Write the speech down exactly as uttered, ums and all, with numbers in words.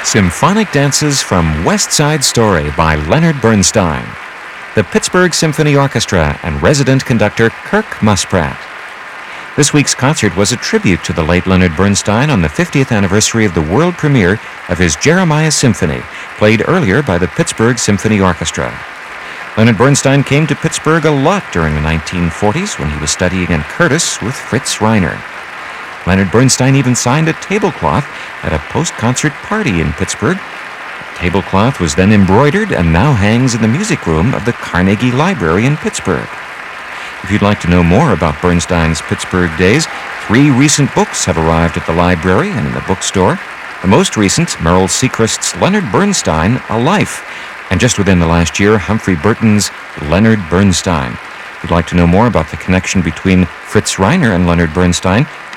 Symphonic Dances from West Side Story by Leonard Bernstein. The Pittsburgh Symphony Orchestra and resident conductor Kirk Muspratt. This week's concert was a tribute to the late Leonard Bernstein on the fiftieth anniversary of the world premiere of his Jeremiah Symphony, played earlier by the Pittsburgh Symphony Orchestra. Leonard Bernstein came to Pittsburgh a lot during the nineteen forties when he was studying in Curtis with Fritz Reiner. Leonard Bernstein even signed a tablecloth at a post-concert party in Pittsburgh. The tablecloth was then embroidered and now hangs in the music room of the Carnegie Library in Pittsburgh. If you'd like to know more about Bernstein's Pittsburgh days, three recent books have arrived at the library and in the bookstore. The most recent, Merrill Sechrest's Leonard Bernstein, A Life, and just within the last year, Humphrey Burton's Leonard Bernstein. If you'd like to know more about the connection between Fritz Reiner and Leonard Bernstein,